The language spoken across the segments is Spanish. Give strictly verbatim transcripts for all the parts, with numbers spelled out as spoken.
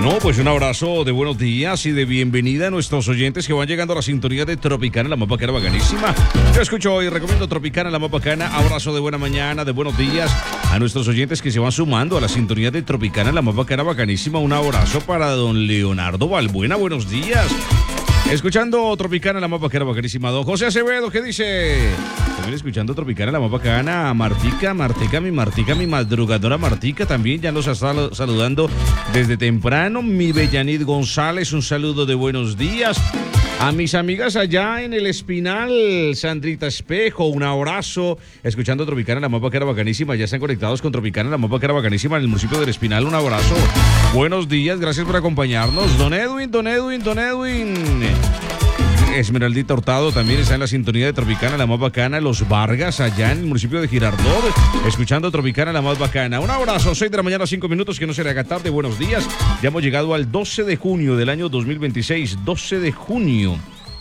Bueno, pues un abrazo de buenos días y de bienvenida a nuestros oyentes que van llegando a la sintonía de Tropicana, la más bacana, bacanísima. Yo escucho hoy, recomiendo Tropicana, la más bacana. Abrazo de buena mañana, de buenos días a nuestros oyentes que se van sumando a la sintonía de Tropicana, la más bacana, bacanísima. Un abrazo para don Leonardo Balbuena, buenos días. Escuchando Tropicana, la más bacana, bacanísima. Don José Acevedo, ¿qué dice? También escuchando Tropicana, la más bacana. Martica, Martica, mi Martica, mi madrugadora Martica, también ya nos está saludando desde temprano. Mi Bellanit González, un saludo de buenos días. A mis amigas allá en el Espinal, Sandrita Espejo, un abrazo. Escuchando Tropicana, la más bacana, bacanísima. Ya están conectados con Tropicana, la más bacana, bacanísima en el municipio del Espinal. Un abrazo. Buenos días, gracias por acompañarnos. Don Edwin, don Edwin, don Edwin. Esmeraldita Hurtado también está en la sintonía de Tropicana, la más bacana. Los Vargas, allá en el municipio de Girardot, escuchando Tropicana, la más bacana. Un abrazo, seis de la mañana, cinco minutos, que no se le haga tarde. Buenos días. Ya hemos llegado al doce de junio del año dos mil veintiséis. doce de junio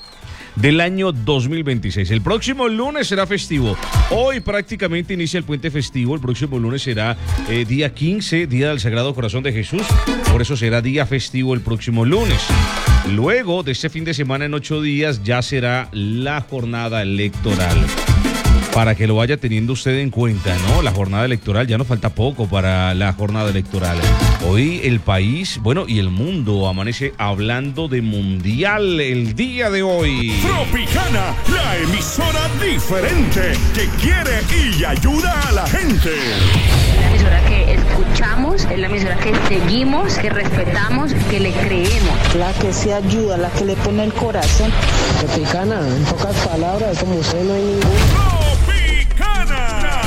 del año dos mil veintiséis. El próximo lunes será festivo. Hoy prácticamente inicia el puente festivo. El próximo lunes será eh, día quince, día del Sagrado Corazón de Jesús. Por eso será día festivo el próximo lunes. Luego de este fin de semana, en ocho días, ya será la jornada electoral. Para que lo vaya teniendo usted en cuenta, ¿no? La jornada electoral, ya nos falta poco para la jornada electoral. Hoy el país, bueno, y el mundo amanece hablando de mundial el día de hoy. Tropicana, la emisora diferente que quiere y ayuda a la gente. La emisora que escuchamos, es la emisora que seguimos, que respetamos, que le creemos. La que se ayuda, la que le pone el corazón. Tropicana, en pocas palabras, como usted no hay ningún. Tropicana,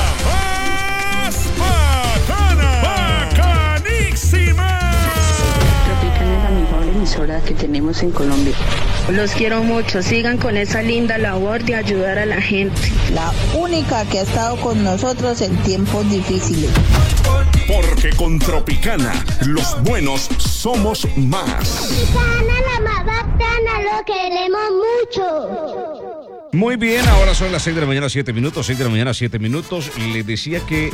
la más bacana, bacanísima. Tropicana es la mejor emisora que tenemos en Colombia. Los quiero mucho, sigan con esa linda labor de ayudar a la gente. La única que ha estado con nosotros en tiempos difíciles. Porque con Tropicana, los buenos somos más. Tropicana, la más bacana, lo queremos mucho. Muy bien, ahora son las seis de la mañana, siete minutos, seis de la mañana, siete minutos. Les decía que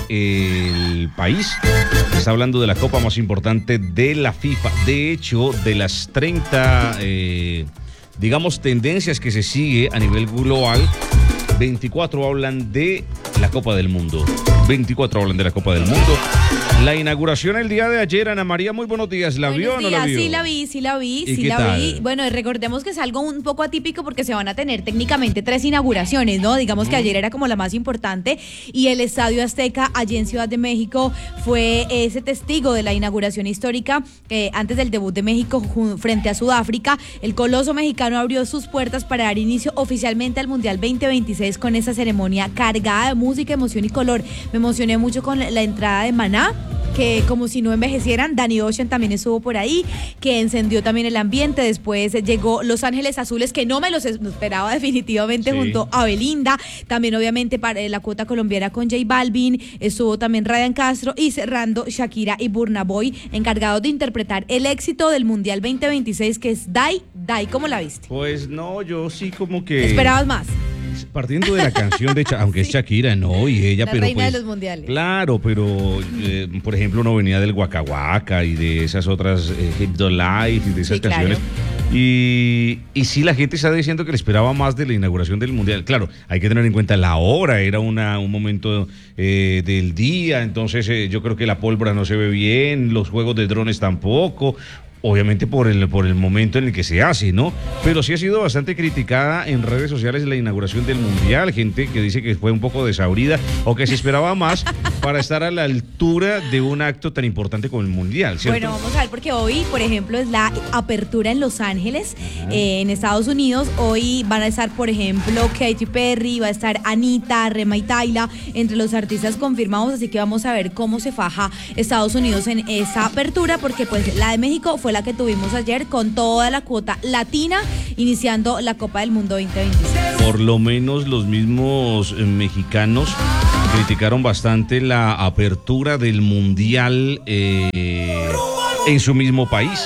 el país está hablando de la copa más importante de la FIFA. De hecho, de las treinta, eh, digamos, tendencias que se sigue a nivel global, veinticuatro hablan de la Copa del Mundo. veinticuatro hablan de la Copa del Mundo. La inauguración el día de ayer, Ana María, muy buenos días. ¿La vio o no la vio? Sí la vi, sí la vi, ¿Y sí qué la tal? vi. Bueno, recordemos que es algo un poco atípico porque se van a tener técnicamente tres inauguraciones, ¿no? Digamos que ayer era como la más importante y el Estadio Azteca allí en Ciudad de México fue ese testigo de la inauguración histórica eh, antes del debut de México frente a Sudáfrica. El coloso mexicano abrió sus puertas para dar inicio oficialmente al Mundial veinte veintiséis con esa ceremonia cargada de música, emoción y color. Me emocioné mucho con la entrada de Maná, que como si no envejecieran. Danny Ocean también estuvo por ahí, que encendió también el ambiente. Después llegó Los Ángeles Azules, que no me los esperaba definitivamente, sí, junto a Belinda. También obviamente para la cuota colombiana con J Balvin, estuvo también Ryan Castro y cerrando Shakira y Burna Boy, encargados de interpretar el éxito del Mundial veinte veintiséis, que es Die, Die. ¿Cómo la viste? Pues no, yo sí como que... ¿Esperabas más? Partiendo de la canción de Shakira, aunque sí, es Shakira, no, y ella, la pero reina pues, de los mundiales. Claro, pero eh, por ejemplo no venía del Waka Waka y de esas otras eh, Hip the Life y de esas sí, canciones. Claro. Y, y sí, la gente está diciendo que le esperaba más de la inauguración del mundial. Claro, hay que tener en cuenta la hora, era una, un momento eh, del día, entonces eh, yo creo que la pólvora no se ve bien, los juegos de drones tampoco. Obviamente por el, por el momento en el que se hace, ¿no? Pero sí ha sido bastante criticada en redes sociales la inauguración del Mundial. Gente que dice que fue un poco desabrida o que se esperaba más para estar a la altura de un acto tan importante como el Mundial, ¿cierto? Bueno, vamos a ver, porque hoy, por ejemplo, es la apertura en Los Ángeles, eh, en Estados Unidos. Hoy van a estar, por ejemplo, Katy Perry, va a estar Anita, Rema y Tayla, entre los artistas confirmados. Así que vamos a ver cómo se faja Estados Unidos en esa apertura, porque pues la de México fue la que tuvimos ayer con toda la cuota latina, iniciando la Copa del Mundo veinte veintiséis. Por lo menos los mismos eh, mexicanos criticaron bastante la apertura del Mundial eh, en su mismo país.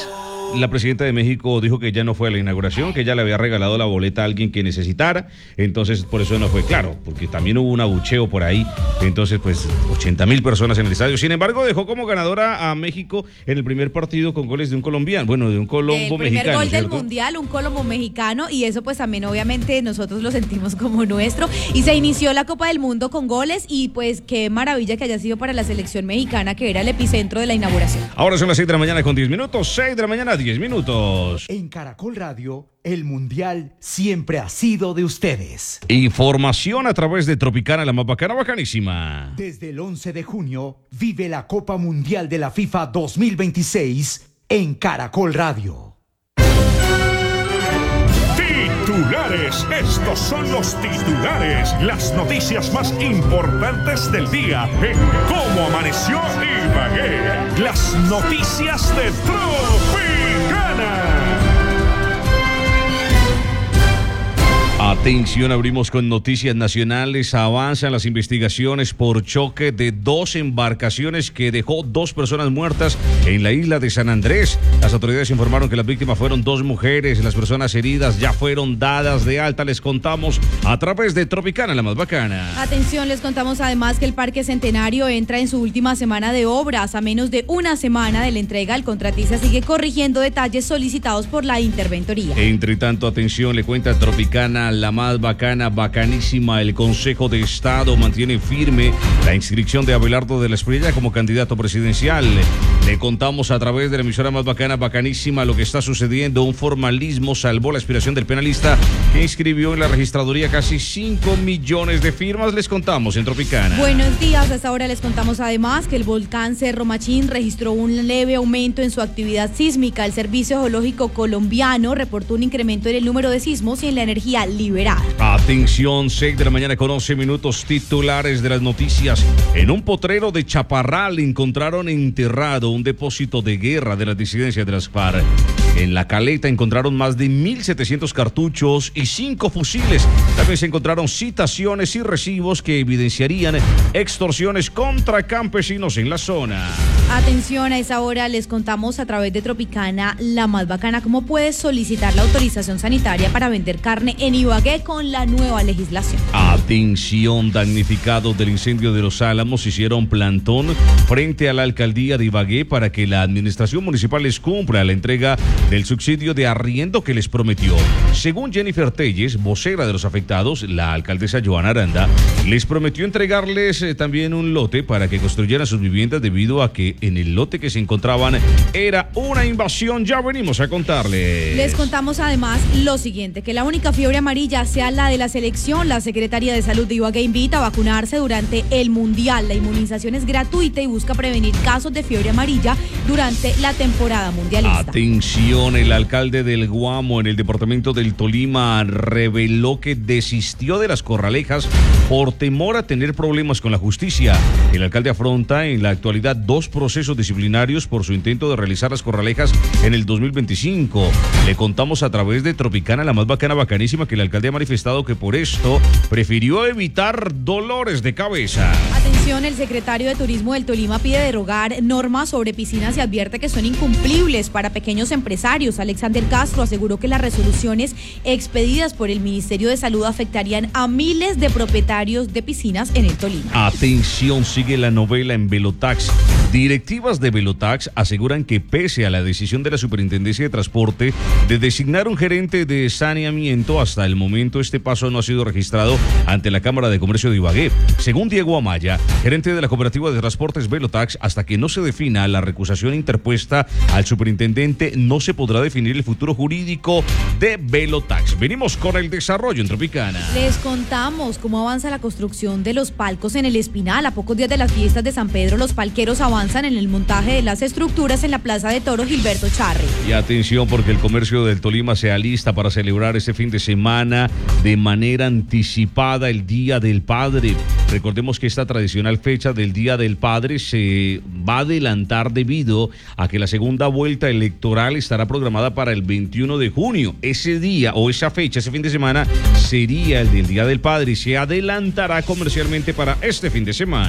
La presidenta de México dijo que ya no fue a la inauguración, que ya le había regalado la boleta a alguien que necesitara, entonces por eso no fue, claro, porque también hubo un abucheo por ahí, entonces pues ochenta mil personas en el estadio. Sin embargo, dejó como ganadora a México en el primer partido con goles de un colombiano, bueno, de un colombo mexicano. El primer gol ¿cierto? del mundial, un colombo mexicano, y eso pues también obviamente nosotros lo sentimos como nuestro, y se inició la Copa del Mundo con goles, y pues qué maravilla que haya sido para la selección mexicana, que era el epicentro de la inauguración. Ahora son las seis de la mañana con diez minutos, seis de la mañana, diez minutos. En Caracol Radio, el Mundial siempre ha sido de ustedes. Información a través de Tropicana, la más bacana, bacanísima. Desde el once de junio, vive la Copa Mundial de la FIFA dos mil veintiséis en Caracol Radio. Titulares, estos son los titulares, las noticias más importantes del día en Cómo Amaneció Ibagué. Las noticias de Tropicana. Atención, abrimos con noticias nacionales. Avanzan las investigaciones por choque de dos embarcaciones que dejó dos personas muertas en la isla de San Andrés. Las autoridades informaron que las víctimas fueron dos mujeres. Las personas heridas ya fueron dadas de alta. Les contamos a través de Tropicana, la más bacana. Atención, les contamos además que el Parque Centenario entra en su última semana de obras. A menos de una semana de la entrega, el contratista sigue corrigiendo detalles solicitados por la interventoría. Entre tanto, atención, le cuenta Tropicana, la más bacana, bacanísima. El Consejo de Estado mantiene firme la inscripción de Abelardo de la Espriella como candidato presidencial. Le contamos a través de la emisora más bacana, bacanísima, lo que está sucediendo. Un formalismo salvó la aspiración del penalista que inscribió en la registraduría casi cinco millones de firmas. Les contamos en Tropicana. Buenos días, hasta ahora les contamos además que el volcán Cerro Machín registró un leve aumento en su actividad sísmica. El Servicio Geológico Colombiano reportó un incremento en el número de sismos y en la energía liberada. Atención, seis de la mañana con once minutos, titulares de las noticias. En un potrero de Chaparral encontraron enterrado un depósito de guerra de las disidencias de las FARC. En la Caleta encontraron más de mil setecientos cartuchos y cinco fusiles. También se encontraron citaciones y recibos que evidenciarían extorsiones contra campesinos en la zona. Atención, a esa hora les contamos a través de Tropicana, la más bacana, cómo puedes solicitar la autorización sanitaria para vender carne en Ibagué con la nueva legislación. Atención, damnificados del incendio de Los Álamos hicieron plantón frente a la alcaldía de Ibagué para que la administración municipal les cumpla la entrega del subsidio de arriendo que les prometió. Según Jennifer Telles, vocera de los afectados, la alcaldesa Joana Aranda les prometió entregarles eh, también un lote para que construyeran sus viviendas debido a que en el lote que se encontraban era una invasión. Ya venimos a contarles. Les contamos además lo siguiente, que la única fiebre amarilla sea la de la selección. La Secretaría de Salud de Ibagué invita a vacunarse durante el Mundial. La inmunización es gratuita y busca prevenir casos de fiebre amarilla durante la temporada mundialista. Atención, el alcalde del Guamo en el departamento del Tolima reveló que desistió de las corralejas por temor a tener problemas con la justicia. El alcalde afronta en la actualidad dos procesos disciplinarios por su intento de realizar las corralejas en el dos mil veinticinco. Le contamos a través de Tropicana, la más bacana, bacanísima, que el alcalde ha manifestado que por esto prefirió evitar dolores de cabeza. Atención, el secretario de Turismo del Tolima pide derogar normas sobre piscinas y advierte que son incumplibles para pequeños empresarios. Alexander Castro aseguró que las resoluciones expedidas por el Ministerio de Salud afectarían a miles de propietarios de piscinas en el Tolima. Atención, sigue la novela en Velotax. Directivas de Velotax aseguran que pese a la decisión de la Superintendencia de Transporte de designar un gerente de saneamiento, hasta el momento este paso no ha sido registrado ante la Cámara de Comercio de Ibagué. Según Diego Amaya, gerente de la Cooperativa de Transportes Velotax, hasta que no se defina la recusación interpuesta al superintendente, no se podrá definir el futuro jurídico de Velotax. Venimos con el desarrollo en Tropicana. Les contamos cómo avanza la construcción de los palcos en el Espinal. A pocos días de las fiestas de San Pedro, los palqueros avanzan en el montaje de las estructuras en la Plaza de Toros Gilberto Charri. Y atención, porque el comercio del Tolima se alista para celebrar este fin de semana de manera anticipada el Día del Padre. Recordemos que esta tradicional fecha del Día del Padre se va a adelantar debido a que la segunda vuelta electoral estará programada para el veintiuno de junio. Ese día o esa fecha, ese fin de semana, sería el del Día del Padre y se adelantará comercialmente para este fin de semana.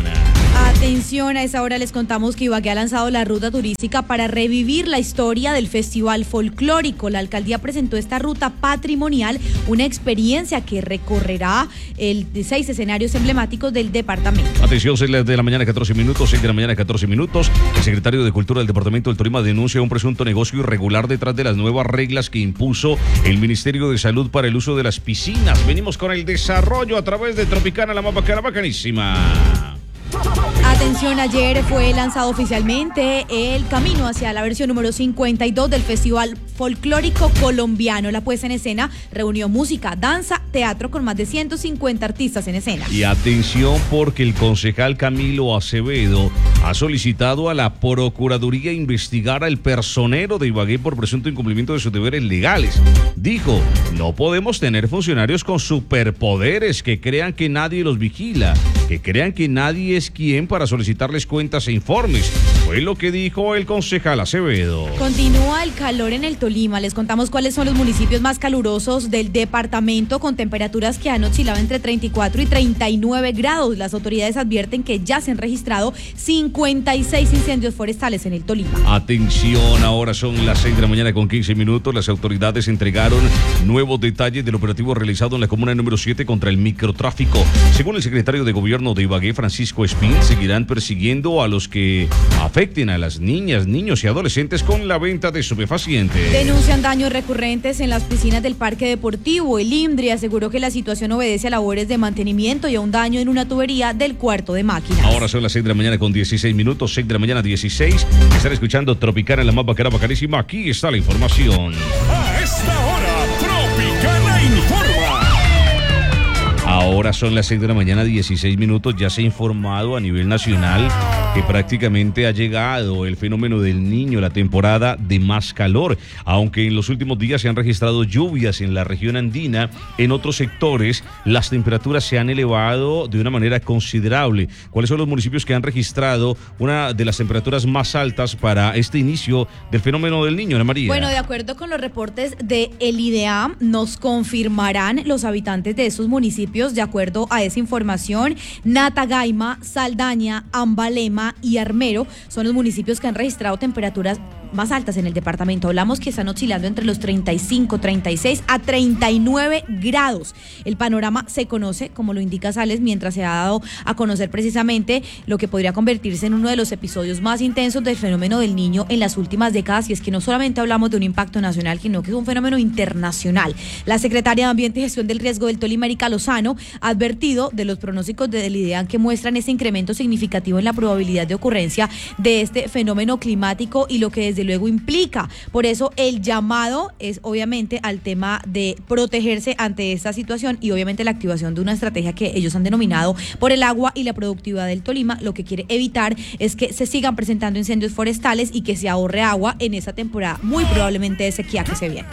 Atención, a esa hora les contamos que Ibagué ha lanzado la ruta turística para revivir la historia del festival folclórico. La alcaldía presentó esta ruta patrimonial, una experiencia que recorrerá el seis escenarios emblemáticos del departamento. Atención, seis de la mañana, catorce minutos, seis de la mañana, catorce minutos. El secretario de Cultura del Departamento del Tolima denuncia un presunto negocio irregular detrás de las nuevas reglas que impuso el Ministerio de Salud para el uso de las piscinas. Venimos con el desarrollo a través de Tropicana, la más bacana, bacanísima. Atención, ayer fue lanzado oficialmente el camino hacia la versión número cincuenta y dos del Festival Folclórico Colombiano. La puesta en escena reunió música, danza, teatro con más de ciento cincuenta artistas en escena. Y atención, porque el concejal Camilo Acevedo ha solicitado a la Procuraduría investigar al personero de Ibagué por presunto incumplimiento de sus deberes legales. Dijo, no podemos tener funcionarios con superpoderes que crean que nadie los vigila, que crean que nadie es quien para solicitarles cuentas e informes. Fue lo que dijo el concejal Acevedo. Continúa el calor en el Tolima. Les contamos cuáles son los municipios más calurosos del departamento, con temperaturas que han oscilado entre treinta y cuatro y treinta y nueve grados. Las autoridades advierten que ya se han registrado cincuenta y seis incendios forestales en el Tolima. Atención, ahora son las seis de la mañana con quince minutos. Las autoridades entregaron nuevos detalles del operativo realizado en la comuna número siete contra el microtráfico. Según el secretario de Gobierno de Ibagué, Francisco Espín, seguirán persiguiendo a los que afecten a las niñas, niños y adolescentes con la venta de estupefacientes. Denuncian daños recurrentes en las piscinas del Parque Deportivo. El INDRI aseguró que la situación obedece a labores de mantenimiento y a un daño en una tubería del cuarto de máquinas. Ahora son las seis de la mañana con dieciséis minutos, seis de la mañana dieciséis. Están escuchando Tropicana, la más bacana, bacanísima. Aquí está la información. A esta hora, Tropicana informa. Ahora son las seis de la mañana, dieciséis minutos. Ya se ha informado a nivel nacional que prácticamente ha llegado el fenómeno del Niño, la temporada de más calor. Aunque en los últimos días se han registrado lluvias en la región andina, en otros sectores las temperaturas se han elevado de una manera considerable. ¿Cuáles son los municipios que han registrado una de las temperaturas más altas para este inicio del fenómeno del Niño, Ana María? Bueno, de acuerdo con los reportes de el IDEAM, nos confirmarán los habitantes de esos municipios. De acuerdo a esa información, Natagaima, Saldaña, Ambalema y Armero son los municipios que han registrado temperaturas más altas en el departamento. Hablamos que están oscilando entre los treinta y cinco, treinta y seis a treinta y nueve grados. El panorama se conoce, como lo indica Sales, mientras se ha dado a conocer precisamente lo que podría convertirse en uno de los episodios más intensos del fenómeno del Niño en las últimas décadas. Y es que no solamente hablamos de un impacto nacional, sino que es un fenómeno internacional. La secretaria de Ambiente y Gestión del Riesgo del Tolima, Erika Lozano, ha advertido de los pronósticos del IDEAM que muestran ese incremento significativo en la probabilidad de ocurrencia de este fenómeno climático y lo que desde luego implica. Por eso el llamado es obviamente al tema de protegerse ante esta situación y obviamente la activación de una estrategia que ellos han denominado por el agua y la productividad del Tolima. Lo que quiere evitar es que se sigan presentando incendios forestales y que se ahorre agua en esa temporada muy probablemente de sequía que se viene.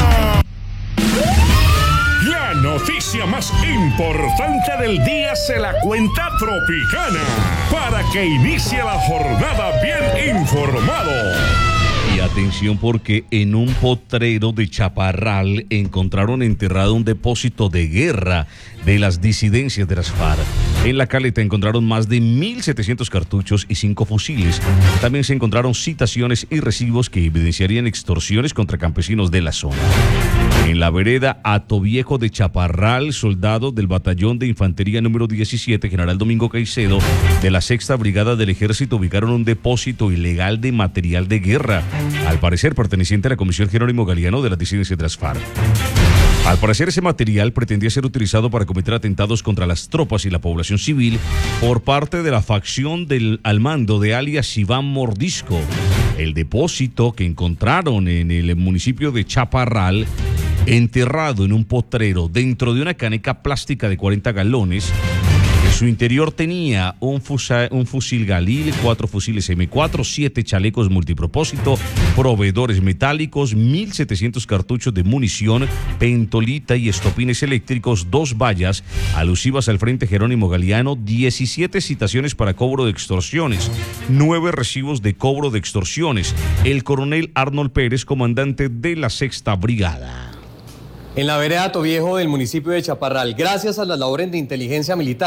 La noticia más importante del día se la cuenta Tropicana para que inicie la jornada bien informado. Y atención, porque en un potrero de Chaparral encontraron enterrado un depósito de guerra de las disidencias de las FARC. En la caleta encontraron más de mil setecientos cartuchos y cinco fusiles. También se encontraron citaciones y recibos que evidenciarían extorsiones contra campesinos de la zona. En la vereda Atoviejo de Chaparral, soldados del batallón de infantería número diecisiete, General Domingo Caicedo, de la sexta Brigada del Ejército, ubicaron un depósito ilegal de material de guerra, al parecer perteneciente a la Comisión Jerónimo Galeano de las disidencias de las FARC. Al parecer, ese material pretendía ser utilizado para cometer atentados contra las tropas y la población civil por parte de la facción del al mando de alias Iván Mordisco. El depósito que encontraron en el municipio de Chaparral, enterrado en un potrero dentro de una caneca plástica de cuarenta galones, en su interior tenía un, fusa, un fusil Galil, cuatro fusiles eme cuatro, siete chalecos multipropósito, proveedores metálicos, mil setecientos cartuchos de munición, pentolita y estopines eléctricos, dos vallas alusivas al Frente Jerónimo Galeano, diecisiete citaciones para cobro de extorsiones, nueve recibos de cobro de extorsiones. El coronel Arnold Pérez, comandante de la sexta Brigada. En la vereda Atoviejo del municipio de Chaparral, gracias a las labores de inteligencia militar,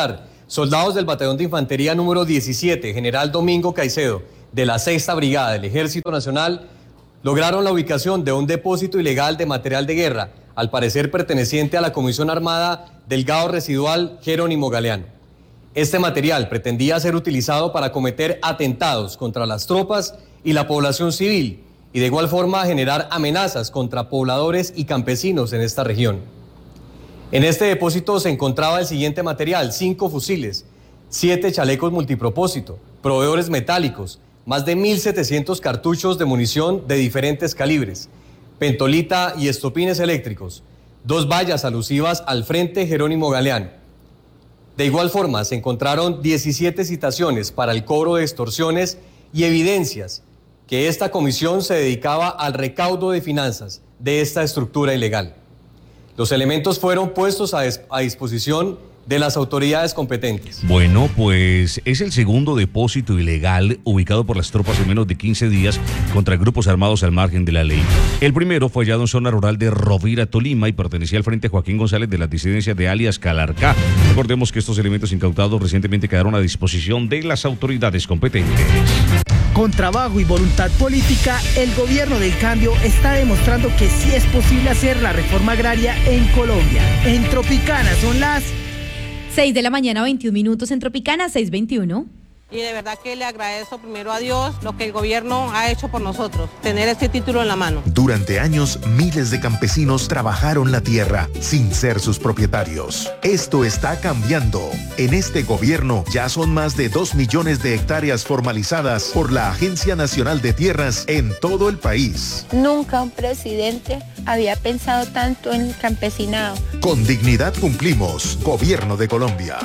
soldados del Batallón de Infantería número diecisiete, General Domingo Caicedo, de la sexta Brigada del Ejército Nacional, lograron la ubicación de un depósito ilegal de material de guerra, al parecer perteneciente a la Comisión Armada Delgado Residual Jerónimo Galeano. Este material pretendía ser utilizado para cometer atentados contra las tropas y la población civil, y de igual forma generar amenazas contra pobladores y campesinos en esta región. En este depósito se encontraba el siguiente material: cinco fusiles, siete chalecos multipropósito, proveedores metálicos, más de mil setecientos cartuchos de munición de diferentes calibres, pentolita y estopines eléctricos, dos vallas alusivas al Frente Jerónimo Galeano. De igual forma, se encontraron diecisiete citaciones para el cobro de extorsiones y evidencias que esta comisión se dedicaba al recaudo de finanzas de esta estructura ilegal. Los elementos fueron puestos a, a disposición de las autoridades competentes. Bueno, pues es el segundo depósito ilegal ubicado por las tropas en menos de quince días contra grupos armados al margen de la ley. El primero fue hallado en zona rural de Rovira, Tolima, y pertenecía al Frente Joaquín González de las disidencias de alias Calarcá. Recordemos que estos elementos incautados recientemente quedaron a disposición de las autoridades competentes. Con trabajo y voluntad política, el gobierno del cambio está demostrando que sí es posible hacer la reforma agraria en Colombia. En Tropicana son las seis de la mañana, veintiún minutos en Tropicana, seis veintiuno. Y de verdad que le agradezco primero a Dios lo que el gobierno ha hecho por nosotros, tener este título en la mano. Durante años, miles de campesinos trabajaron la tierra sin ser sus propietarios. Esto está cambiando. En este gobierno ya son más de dos millones de hectáreas formalizadas por la Agencia Nacional de Tierras en todo el país. Nunca un presidente había pensado tanto en el campesinado. Con dignidad cumplimos. Gobierno de Colombia.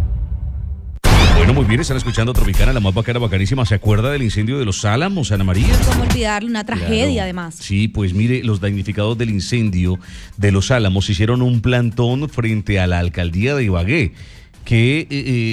Bueno, muy bien, están escuchando Tropicana, la más bacana, bacanísima. ¿Se acuerda del incendio de Los Álamos, Ana María? ¿Cómo olvidarlo? Una tragedia, claro. Además. Sí, pues mire, los damnificados del incendio de Los Álamos hicieron un plantón frente a la alcaldía de Ibagué, que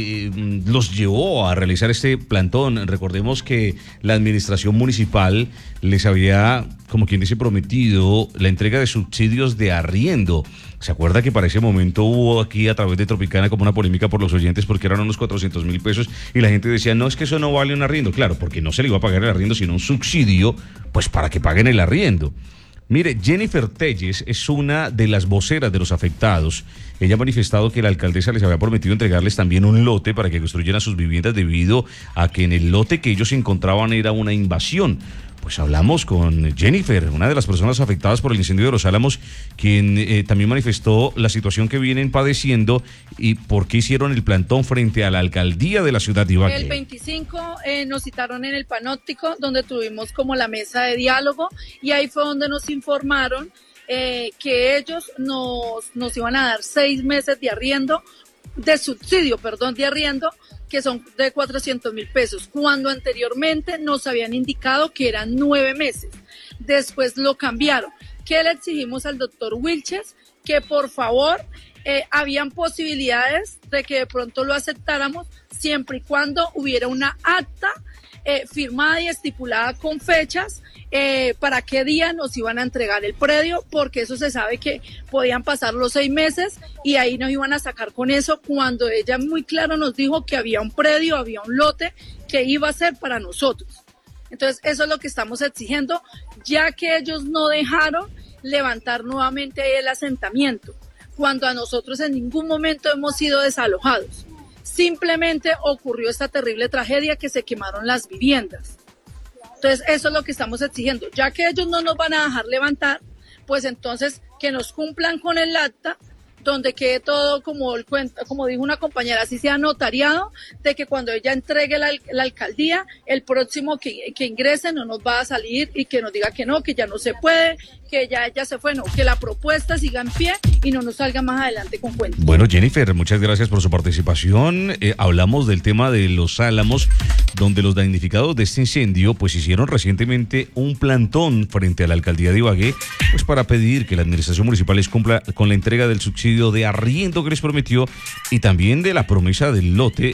eh, los llevó a realizar este plantón. Recordemos que la administración municipal les había, como quien dice, prometido la entrega de subsidios de arriendo. ¿Se acuerda que para ese momento hubo aquí a través de Tropicana como una polémica por los oyentes porque eran unos cuatrocientos mil pesos y la gente decía, no, es que eso no vale un arriendo? Claro, porque no se le iba a pagar el arriendo, sino un subsidio, pues para que paguen el arriendo. Mire, Jennifer Telles es una de las voceras de los afectados. Ella ha manifestado que la alcaldesa les había prometido entregarles también un lote para que construyeran sus viviendas debido a que en el lote que ellos encontraban era una invasión. Pues hablamos con Jennifer, una de las personas afectadas por el incendio de Los Álamos, quien eh, también manifestó la situación que vienen padeciendo y por qué hicieron el plantón frente a la alcaldía de la ciudad de Ibagué. El veinticinco eh, nos citaron en el Panóptico, donde tuvimos como la mesa de diálogo, y ahí fue donde nos informaron eh, que ellos nos, nos iban a dar seis meses de arriendo, de subsidio, perdón, de arriendo, que son de cuatrocientos mil pesos, cuando anteriormente nos habían indicado que eran nueve meses. Después lo cambiaron. ¿Qué le exigimos al doctor Wilches? Que por favor, eh, habían posibilidades de que de pronto lo aceptáramos siempre y cuando hubiera una acta eh, firmada y estipulada con fechas eh, para qué día nos iban a entregar el predio, porque eso se sabe que podían pasar los seis meses y ahí nos iban a sacar con eso, cuando ella muy claro nos dijo que había un predio, había un lote que iba a ser para nosotros. Entonces eso es lo que estamos exigiendo, ya que ellos no dejaron levantar nuevamente el asentamiento, cuando a nosotros en ningún momento hemos sido desalojados. Simplemente ocurrió esta terrible tragedia que se quemaron las viviendas. Entonces eso es lo que estamos exigiendo, ya que ellos no nos van a dejar levantar, pues entonces que nos cumplan con el acta, donde quede todo como el cuento, como dijo una compañera, así sea notariado, de que cuando ella entregue la, la alcaldía, el próximo que, que ingrese no nos va a salir y que nos diga que no, que ya no se puede, que ya ella se fue, no, que la propuesta siga en pie y no nos salga más adelante con cuentos. Bueno, Jennifer, muchas gracias por su participación. Eh, hablamos del tema de Los Álamos, donde los damnificados de este incendio pues hicieron recientemente un plantón frente a la alcaldía de Ibagué, pues para pedir que la administración municipal les cumpla con la entrega del subsidio de arriendo que les prometió y también de la promesa del lote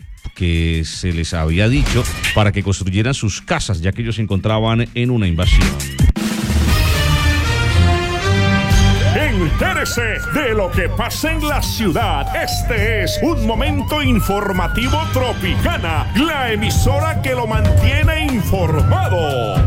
que se les había dicho para que construyeran sus casas, ya que ellos se encontraban en una invasión. Entérese de lo que pasa en la ciudad. Este es un momento informativo Tropicana, la emisora que lo mantiene informado.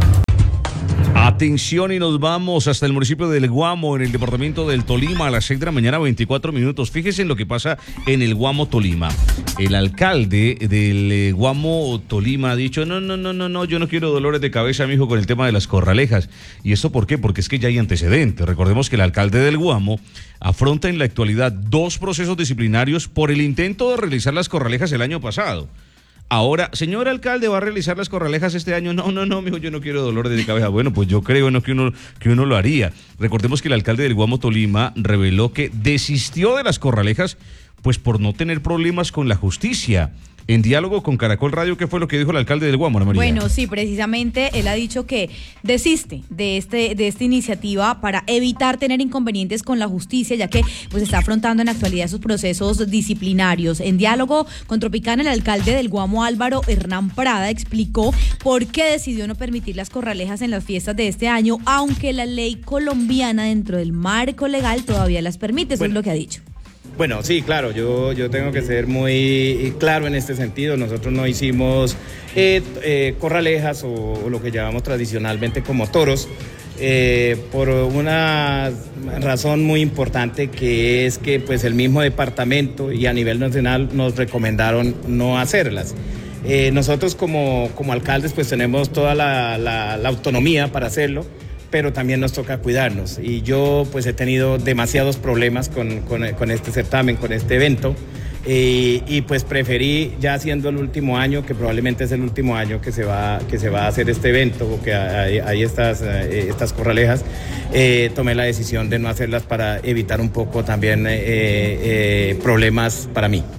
Atención y nos vamos hasta el municipio del Guamo, en el departamento del Tolima, a las seis de la mañana, veinticuatro minutos. Fíjense en lo que pasa en el Guamo, Tolima. El alcalde del eh, Guamo, Tolima, ha dicho, no, no, no, no, no, yo no quiero dolores de cabeza, mijo, con el tema de las corralejas. ¿Y esto por qué? Porque es que ya hay antecedentes. Recordemos que el alcalde del Guamo afronta en la actualidad dos procesos disciplinarios por el intento de realizar las corralejas el año pasado. Ahora, señor alcalde, ¿va a realizar las corralejas este año? No, no, no, mijo, yo no quiero dolor de cabeza. Bueno, pues yo creo no, que, uno, que uno lo haría. Recordemos que el alcalde del Guamo, Tolima, reveló que desistió de las corralejas pues por no tener problemas con la justicia. En diálogo con Caracol Radio, ¿qué fue lo que dijo el alcalde del Guamo, Ana María? Bueno, sí, precisamente él ha dicho que desiste de este de esta iniciativa para evitar tener inconvenientes con la justicia, ya que pues está afrontando en la actualidad sus procesos disciplinarios. En diálogo con Tropicana, el alcalde del Guamo, Álvaro Hernán Prada, explicó por qué decidió no permitir las corralejas en las fiestas de este año, aunque la ley colombiana dentro del marco legal todavía las permite. Eso bueno. es lo que ha dicho. Bueno, sí, claro, yo, yo tengo que ser muy claro en este sentido. Nosotros no hicimos eh, eh, corralejas o, o lo que llamamos tradicionalmente como toros, eh, por una razón muy importante, que es que pues el mismo departamento y a nivel nacional nos recomendaron no hacerlas. Eh, nosotros como, como alcaldes pues tenemos toda la, la, la autonomía para hacerlo, pero también nos toca cuidarnos. Y yo pues he tenido demasiados problemas con, con, con este certamen, con este evento, eh, y pues preferí, ya siendo el último año, que probablemente es el último año que se va, que se va a hacer este evento, o que hay, hay estas, eh, estas corralejas, eh, tomé la decisión de no hacerlas para evitar un poco también eh, eh, problemas para mí.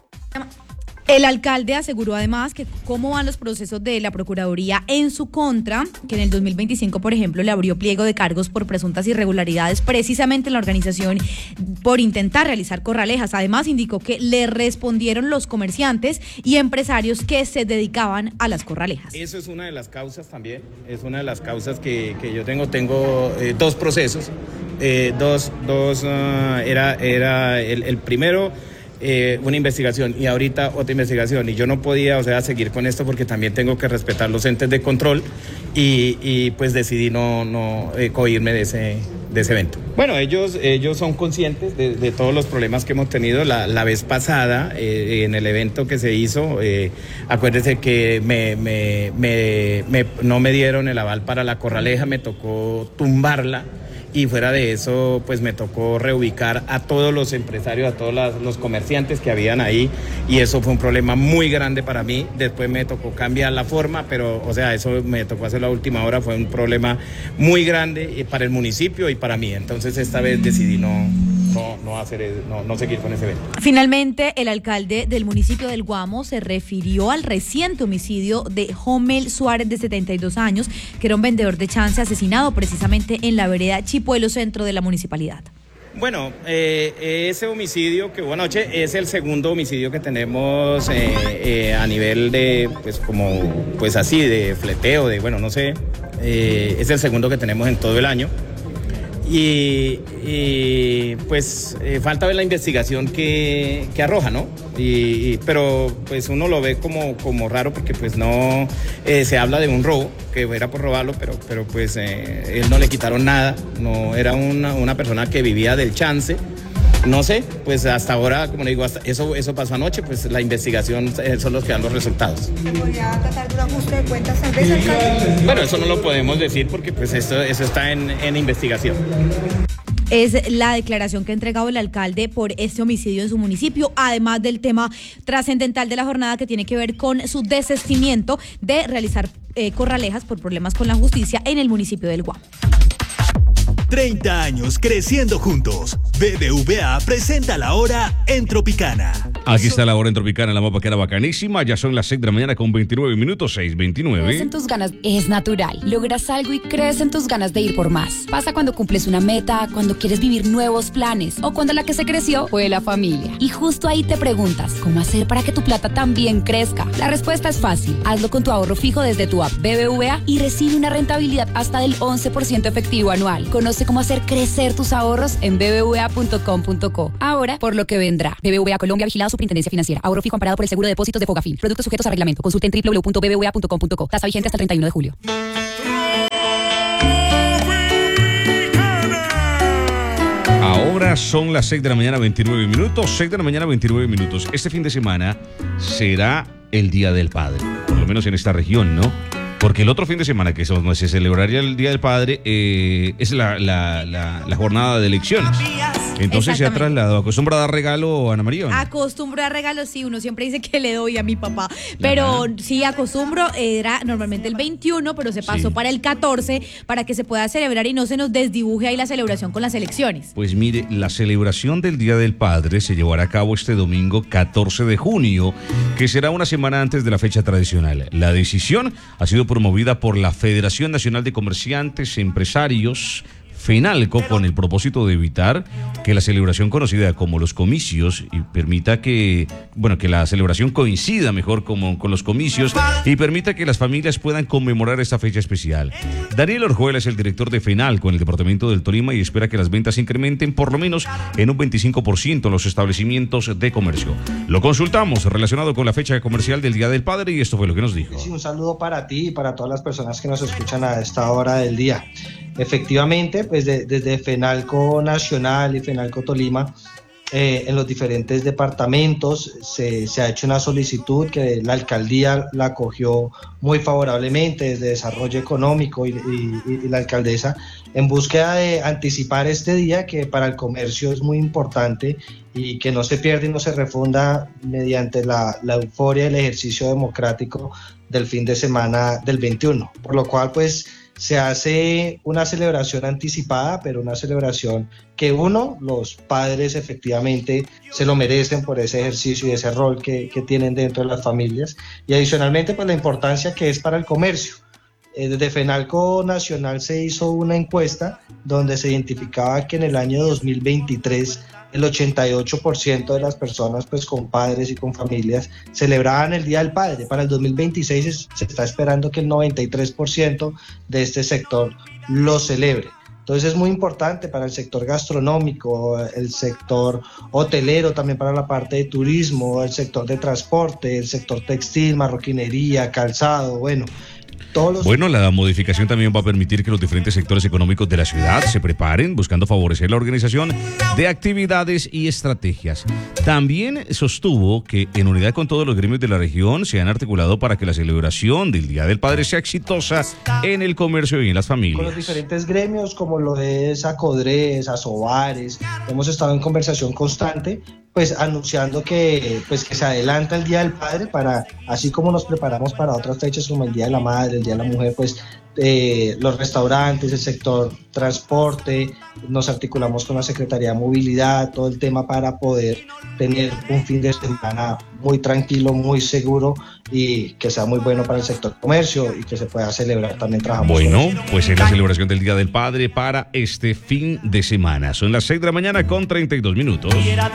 El alcalde aseguró además que cómo van los procesos de la Procuraduría en su contra, que en el dos mil veinticinco, por ejemplo, le abrió pliego de cargos por presuntas irregularidades precisamente en la organización por intentar realizar corralejas. Además, indicó que le respondieron los comerciantes y empresarios que se dedicaban a las corralejas. Eso es una de las causas también, es una de las causas que, que yo tengo. Tengo eh, dos procesos, eh, dos, dos, uh, era, era el, el primero... Eh, una investigación y ahorita otra investigación, y yo no podía, o sea, seguir con esto porque también tengo que respetar los entes de control, y, y pues decidí no, no eh, cohirme de ese, de ese evento. Bueno, ellos, ellos son conscientes de, de todos los problemas que hemos tenido. La, la vez pasada, eh, en el evento que se hizo, eh, acuérdense que me, me, me, me, no me dieron el aval para la corraleja, me tocó tumbarla. Y fuera de eso, pues me tocó reubicar a todos los empresarios, a todos las, los comerciantes que habían ahí, y eso fue un problema muy grande para mí. Después me tocó cambiar la forma, pero, o sea, eso me tocó hacer la última hora, fue un problema muy grande para el municipio y para mí. Entonces esta vez decidí no, no, no, hacer, no, no seguir con ese evento. Finalmente, el alcalde del municipio del Guamo se refirió al reciente homicidio de Homel Suárez, de setenta y dos años, que era un vendedor de chance asesinado precisamente en la vereda Chipuelo, centro de la municipalidad. Bueno, eh, ese homicidio que hubo anoche es el segundo homicidio que tenemos eh, eh, a nivel de, pues como, pues así, de fleteo, de, bueno, no sé, eh, es el segundo que tenemos en todo el año. Y, y pues eh, falta ver la investigación que, que arroja, ¿no? Y, y, pero pues uno lo ve como, como raro, porque pues no, eh, se habla de un robo, que era por robarlo, pero, pero pues eh, él no le quitaron nada, no, era una, una persona que vivía del chance. No sé, pues hasta ahora, como le digo, hasta eso, eso pasó anoche, pues la investigación eh, son los que dan los resultados. ¿Podría tratar de un ajuste de cuentas tal vez, alcalde? Bueno, eso no lo podemos decir porque pues esto, eso está en, en investigación. Es la declaración que ha entregado el alcalde por este homicidio en su municipio, además del tema trascendental de la jornada que tiene que ver con su desistimiento de realizar eh, corralejas por problemas con la justicia en el municipio del Guamo. treinta años creciendo juntos. B B V A presenta la hora en Tropicana. Aquí está la hora en Tropicana, la mapa que era bacanísima. Ya son las seis de la mañana con veintinueve minutos, seis veintinueve. Crees en tus ganas, es natural. Logras algo y crees en tus ganas de ir por más. Pasa cuando cumples una meta, cuando quieres vivir nuevos planes o cuando la que se creció fue la familia. Y justo ahí te preguntas, ¿cómo hacer para que tu plata también crezca? La respuesta es fácil. Hazlo con tu ahorro fijo desde tu app B B V A y recibe una rentabilidad hasta del once por ciento efectivo anual. Conoce Conoce cómo hacer crecer tus ahorros en b b v a punto com punto co. Ahora, por lo que vendrá. B B V A Colombia, vigilado Superintendencia Financiera. Ahorro fijo amparado por el seguro de depósitos de Fogafín. Productos sujetos a reglamento. Consulte en w w w punto b b v a punto com punto co. Tasa vigente hasta el treinta y uno de julio. Ahora son las seis de la mañana, veintinueve minutos. seis de la mañana, veintinueve minutos. Este fin de semana será el Día del Padre, por lo menos en esta región, ¿no? Porque el otro fin de semana que se celebraría el Día del Padre eh, es la, la, la, la jornada de elecciones. Entonces se ha trasladado. ¿Acostumbra a dar regalo, Ana María? ¿No? Acostumbro a dar regalo, sí. Uno siempre dice que le doy a mi papá. Pero Ajá. sí, acostumbro. Era normalmente el veintiuno, pero se pasó sí. para el catorce para que se pueda celebrar y no se nos desdibuje ahí la celebración con las elecciones. Pues mire, la celebración del Día del Padre se llevará a cabo este domingo catorce de junio, que será una semana antes de la fecha tradicional. La decisión ha sido promovida por la Federación Nacional de Comerciantes, Empresarios, FENALCO, con el propósito de evitar que la celebración conocida como los comicios y permita que, bueno, que la celebración coincida mejor como, con los comicios y permita que las familias puedan conmemorar esta fecha especial. Daniel Orjuela es el director de FENALCO en el departamento del Tolima y espera que las ventas incrementen por lo menos en un veinticinco por ciento en los establecimientos de comercio. Lo consultamos relacionado con la fecha comercial del Día del Padre y esto fue lo que nos dijo. Sí, un saludo para ti y para todas las personas que nos escuchan a esta hora del día. Efectivamente, pues de, desde FENALCO Nacional y FENALCO Tolima, eh, en los diferentes departamentos se, se ha hecho una solicitud que la alcaldía la acogió muy favorablemente desde Desarrollo Económico y, y, y la alcaldesa en búsqueda de anticipar este día que para el comercio es muy importante y que no se pierda y no se refunda mediante la, la euforia del ejercicio democrático del fin de semana del veintiuno, por lo cual pues se hace una celebración anticipada, pero una celebración que uno, los padres efectivamente se lo merecen por ese ejercicio y ese rol que, que tienen dentro de las familias, y adicionalmente pues la importancia que es para el comercio. Eh, desde FENALCO Nacional se hizo una encuesta donde se identificaba que en el año dos mil veintitrés el ochenta y ocho por ciento de las personas pues con padres y con familias celebraban el Día del Padre. Para el dos mil veintiséis es, se está esperando que el noventa y tres por ciento de este sector lo celebre. Entonces es muy importante para el sector gastronómico, el sector hotelero, también para la parte de turismo, el sector de transporte, el sector textil, marroquinería, calzado, bueno. Todos los... Bueno, la modificación también va a permitir que los diferentes sectores económicos de la ciudad se preparen, buscando favorecer la organización de actividades y estrategias. También sostuvo que en unidad con todos los gremios de la región se han articulado para que la celebración del Día del Padre sea exitosa en el comercio y en las familias. Con los diferentes gremios como lo es Acodres, Asobares, hemos estado en conversación constante, pues anunciando que, pues, que se adelanta el Día del Padre para, así como nos preparamos para otras fechas como el Día de la Madre, el Día de la Mujer, pues eh, los restaurantes, el sector transporte, nos articulamos con la Secretaría de Movilidad, todo el tema para poder tener un fin de semana muy tranquilo, muy seguro y que sea muy bueno para el sector comercio y que se pueda celebrar también. Trabajamos bueno, pues es la celebración del Día del Padre para este fin de semana. Son las seis de la mañana con treinta y dos minutos.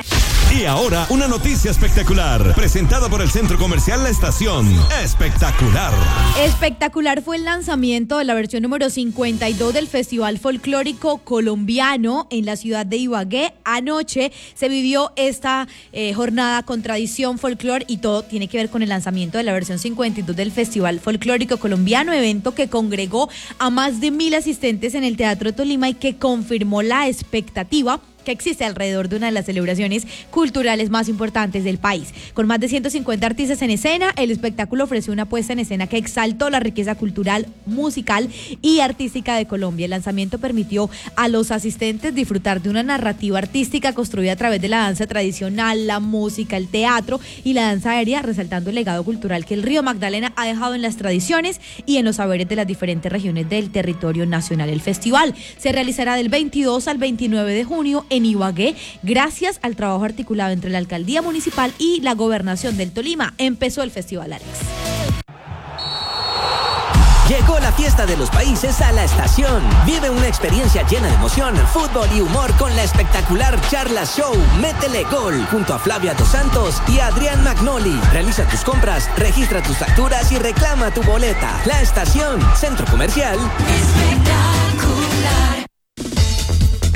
Y ahora, una noticia espectacular, presentada por el Centro Comercial La Estación. Espectacular. Espectacular fue el lanzamiento de la versión número cincuenta y dos del Festival Folclórico Colombiano en la ciudad de Ibagué. Anoche se vivió esta eh, jornada con tradición, folclor y todo tiene que ver con el lanzamiento de la versión cincuenta y dos del Festival Folclórico Colombiano, evento que congregó a más de mil asistentes en el Teatro Tolima y que confirmó la expectativa que existe alrededor de una de las celebraciones culturales más importantes del país. Con más de ciento cincuenta artistas en escena, el espectáculo ofreció una puesta en escena que exaltó la riqueza cultural, musical y artística de Colombia. El lanzamiento permitió a los asistentes disfrutar de una narrativa artística construida a través de la danza tradicional, la música, el teatro y la danza aérea, resaltando el legado cultural que el Río Magdalena ha dejado en las tradiciones y en los saberes de las diferentes regiones del territorio nacional. El festival se realizará del veintidós al veintinueve de junio en Ibagué, gracias al trabajo articulado entre la Alcaldía Municipal y la Gobernación del Tolima. Empezó el festival, Alex. Llegó la fiesta de los países a La Estación. Vive una experiencia llena de emoción, fútbol y humor con la espectacular Charla Show Métele Gol, junto a Flavia Dos Santos y Adrián Magnoli. Realiza tus compras, registra tus facturas y reclama tu boleta. La Estación, Centro Comercial. Espectacular.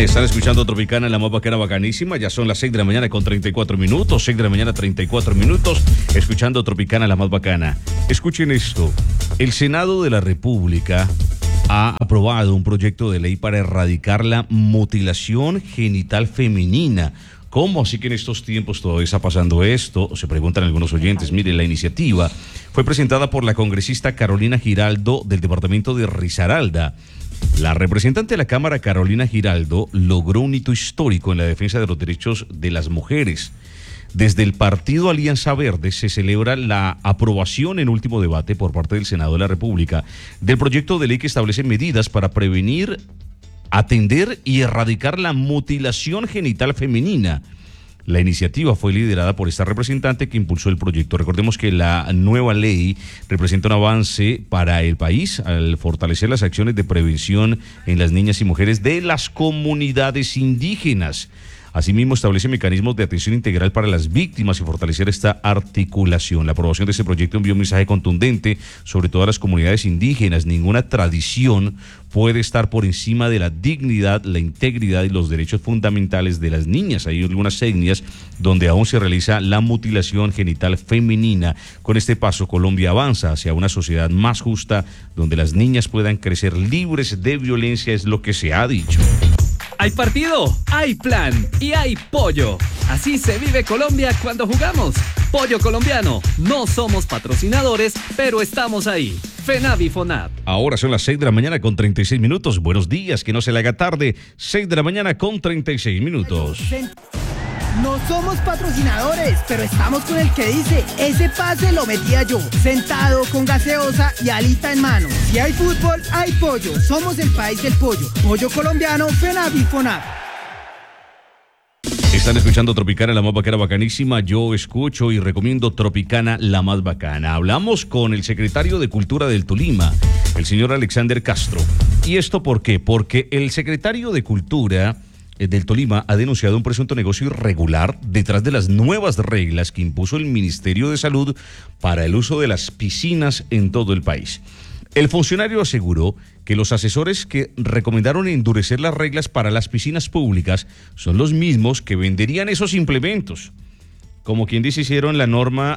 Están escuchando Tropicana en la más bacana, bacanísima. Ya son las seis de la mañana con treinta y cuatro minutos. seis de la mañana, treinta y cuatro minutos. Escuchando Tropicana, la más bacana. Escuchen esto. El Senado de la República ha aprobado un proyecto de ley para erradicar la mutilación genital femenina. ¿Cómo así que en estos tiempos todavía está pasando esto? Se preguntan algunos oyentes. Mire, la iniciativa fue presentada por la congresista Carolina Giraldo del departamento de Risaralda. La representante de la Cámara, Carolina Giraldo, logró un hito histórico en la defensa de los derechos de las mujeres. Desde el partido Alianza Verde se celebra la aprobación en último debate por parte del Senado de la República del proyecto de ley que establece medidas para prevenir, atender y erradicar la mutilación genital femenina. La iniciativa fue liderada por esta representante que impulsó el proyecto. Recordemos que la nueva ley representa un avance para el país al fortalecer las acciones de prevención en las niñas y mujeres de las comunidades indígenas. Asimismo, establece mecanismos de atención integral para las víctimas y fortalecer esta articulación. La aprobación de este proyecto envió un mensaje contundente sobre todas las comunidades indígenas. Ninguna tradición puede estar por encima de la dignidad, la integridad y los derechos fundamentales de las niñas. Hay algunas etnias donde aún se realiza la mutilación genital femenina. Con este paso, Colombia avanza hacia una sociedad más justa, donde las niñas puedan crecer libres de violencia, es lo que se ha dicho. Hay partido, hay plan y hay pollo. Así se vive Colombia cuando jugamos. Pollo colombiano. No somos patrocinadores, pero estamos ahí. FENAVI FONAP. Ahora son las seis de la mañana con treinta y seis minutos. Buenos días, que no se le haga tarde. seis de la mañana con treinta y seis minutos. No somos patrocinadores, pero estamos con el que dice, ese pase lo metía yo, sentado con gaseosa y alita en mano. Si hay fútbol, hay pollo. Somos el país del pollo. Pollo colombiano, FENAVI FONAP. Están escuchando Tropicana, la más bacana, bacanísima. Yo escucho y recomiendo Tropicana, la más bacana. Hablamos con el secretario de Cultura del Tolima, el señor Alexander Castro. ¿Y esto por qué? Porque el secretario de Cultura del Tolima ha denunciado un presunto negocio irregular detrás de las nuevas reglas que impuso el Ministerio de Salud para el uso de las piscinas en todo el país. El funcionario aseguró que los asesores que recomendaron endurecer las reglas para las piscinas públicas son los mismos que venderían esos implementos. Como quien dice, hicieron la norma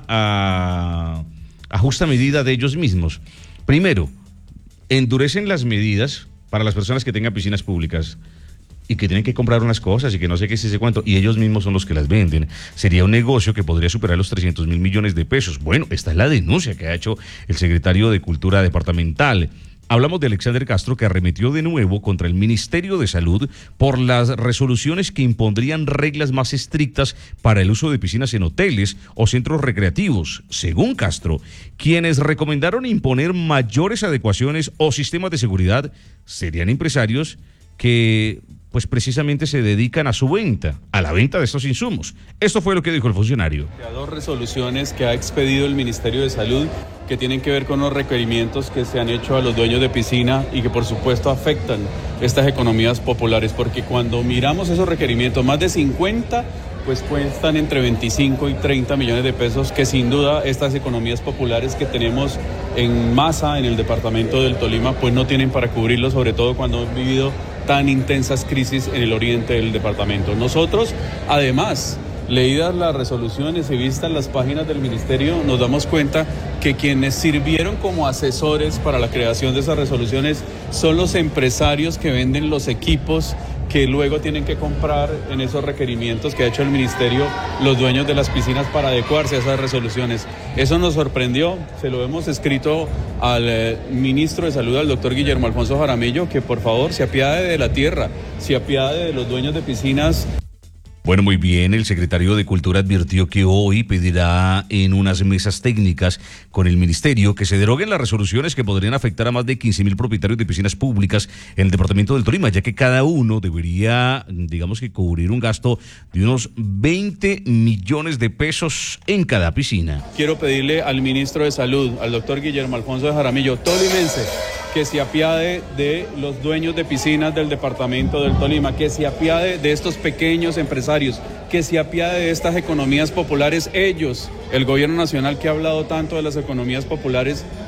a, a justa medida de ellos mismos. Primero, endurecen las medidas para las personas que tengan piscinas públicas y que tienen que comprar unas cosas y que no sé qué, si sé cuánto, y ellos mismos son los que las venden. Sería un negocio que podría superar los trescientos mil millones de pesos. Bueno, esta es la denuncia que ha hecho el secretario de Cultura departamental. Hablamos de Alexander Castro, que arremetió de nuevo contra el Ministerio de Salud por las resoluciones que impondrían reglas más estrictas para el uso de piscinas en hoteles o centros recreativos. Según Castro, quienes recomendaron imponer mayores adecuaciones o sistemas de seguridad serían empresarios que pues precisamente se dedican a su venta, a la venta de estos insumos. Esto fue lo que dijo el funcionario. Dos resoluciones que ha expedido el Ministerio de Salud que tienen que ver con los requerimientos que se han hecho a los dueños de piscina y que por supuesto afectan estas economías populares, porque cuando miramos esos requerimientos, más de cincuenta pues cuestan entre veinticinco y treinta millones de pesos, que sin duda estas economías populares que tenemos en masa en el departamento del Tolima pues no tienen para cubrirlo, sobre todo cuando hemos vivido tan intensas crisis en el oriente del departamento. Nosotros, además, leídas las resoluciones y vistas las páginas del ministerio, nos damos cuenta que quienes sirvieron como asesores para la creación de esas resoluciones son los empresarios que venden los equipos que luego tienen que comprar en esos requerimientos que ha hecho el ministerio los dueños de las piscinas para adecuarse a esas resoluciones. Eso nos sorprendió, se lo hemos escrito al eh, ministro de Salud, al doctor Guillermo Alfonso Jaramillo, que por favor se apiade de la tierra, se apiade de los dueños de piscinas. Bueno, muy bien, el secretario de Cultura advirtió que hoy pedirá en unas mesas técnicas con el ministerio que se deroguen las resoluciones que podrían afectar a más de quince mil propietarios de piscinas públicas en el departamento del Tolima, ya que cada uno debería, digamos que cubrir un gasto de unos veinte millones de pesos en cada piscina. Quiero pedirle al ministro de Salud, al doctor Guillermo Alfonso de Jaramillo, tolimense, que se apiade de los dueños de piscinas del departamento del Tolima, que se apiade de estos pequeños empresarios, que se apiade de estas economías populares. Ellos, el gobierno nacional que ha hablado tanto de las economías populares,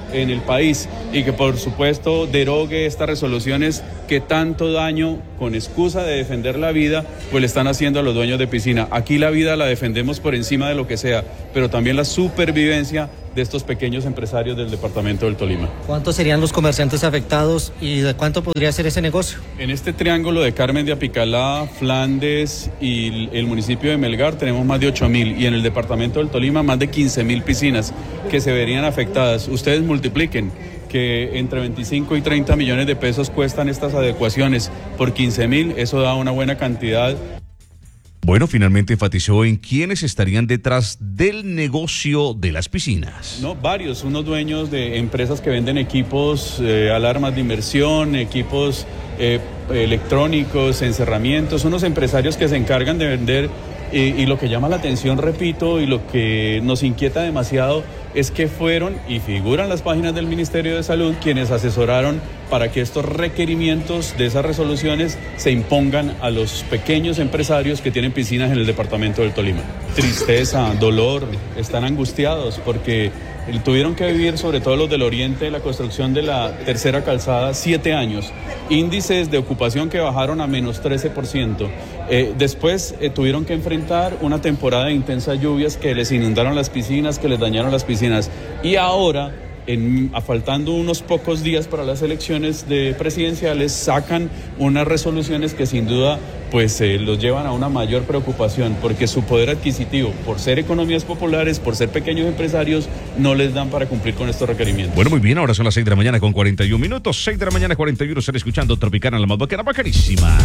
en el país y que por supuesto derogue estas resoluciones que tanto daño, con excusa de defender la vida, pues le están haciendo a los dueños de piscina. Aquí la vida la defendemos por encima de lo que sea, pero también la supervivencia de estos pequeños empresarios del departamento del Tolima. ¿Cuántos serían los comerciantes afectados y de cuánto podría ser ese negocio? En este triángulo de Carmen de Apicalá, Flandes y el municipio de Melgar tenemos más de ocho mil y en el departamento del Tolima más de quince mil piscinas que se verían afectadas. Ustedes multipliquen que entre veinticinco y treinta millones de pesos cuestan estas adecuaciones por quince mil, eso da una buena cantidad. Bueno, finalmente enfatizó en quiénes estarían detrás del negocio de las piscinas. No, varios, unos dueños de empresas que venden equipos, eh, alarmas de inmersión, equipos eh, electrónicos, encerramientos, unos empresarios que se encargan de vender y, y lo que llama la atención, repito, y lo que nos inquieta demasiado es que fueron y figuran las páginas del Ministerio de Salud quienes asesoraron para que estos requerimientos de esas resoluciones se impongan a los pequeños empresarios que tienen piscinas en el departamento del Tolima. Tristeza, dolor, están angustiados porque tuvieron que vivir, sobre todo los del oriente, la construcción de la tercera calzada, siete años. Índices de ocupación que bajaron a menos trece por ciento. Eh, después eh, tuvieron que enfrentar una temporada de intensas lluvias que les inundaron las piscinas, que les dañaron las piscinas. Y ahora, en, a faltando unos pocos días para las elecciones de presidenciales, sacan unas resoluciones que sin duda pues eh, los llevan a una mayor preocupación, porque su poder adquisitivo, por ser economías populares, por ser pequeños empresarios, no les dan para cumplir con estos requerimientos. Bueno, muy bien, ahora son las seis de la mañana con cuarenta y un minutos, seis de la mañana cuarenta y uno, están escuchando Tropicana, la más bacana, bacanísima.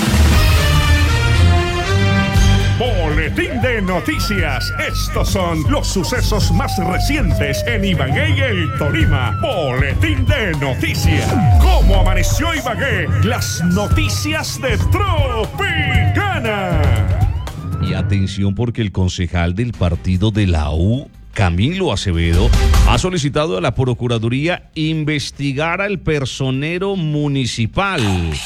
Boletín de noticias. Estos son los sucesos más recientes en Ibagué y el Tolima. Boletín de noticias. ¿Cómo amaneció Ibagué? Las noticias de Tropicana. Y atención porque el concejal del partido de la U, Camilo Acevedo, ha solicitado a la Procuraduría investigar al personero municipal